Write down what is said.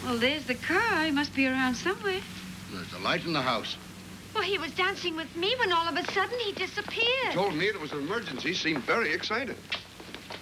Well, there's the car. He must be around somewhere. There's a light in the house. Well, he was dancing with me when all of a sudden he disappeared. He told me it was an emergency. He seemed very excited.